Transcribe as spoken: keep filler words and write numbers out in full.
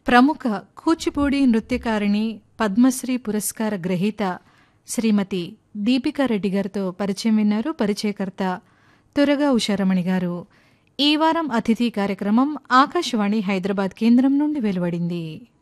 ప్రముఖ కూచిపూడి నృత్యకారిణి పద్మశ్రీ పురస్కార గ్రహీత శ్రీమతి దీపికా రెడ్డి గారితో పరిచయం విన్నారు. పరిచయకర్త తురగా ఉషారమణి గారు. ఈ వారం అతిథి కార్యక్రమం ఆకాశవాణి హైదరాబాద్ కేంద్రం నుండి వెలువడింది.